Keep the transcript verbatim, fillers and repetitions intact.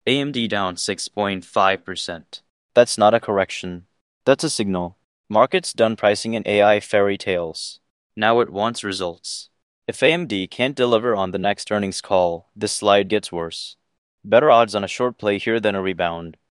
A M D down six point five percent. That's not a correction. That's a signal. Market's done pricing in A I fairy tales. Now it wants results. If A M D can't deliver on the next earnings call, this slide gets worse. Better odds on a short play here than a rebound.